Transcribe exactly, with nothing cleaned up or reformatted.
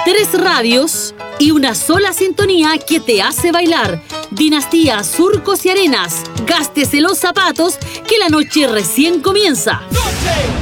tres radios y una sola sintonía que te hace bailar. Dinastía Surcos y Arenas. Gástese los zapatos que la noche recién comienza.